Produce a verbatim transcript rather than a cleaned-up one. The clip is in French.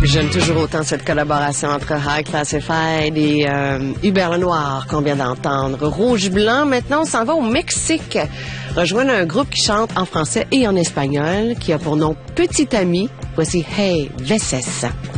J'aime toujours autant cette collaboration entre High Classified et euh, Hubert Lenoir qu'on vient d'entendre. Rouge Blanc, maintenant on s'en va au Mexique. Rejoindre un groupe qui chante en français et en espagnol, qui a pour nom Petit Ami. Voici Hey Veces.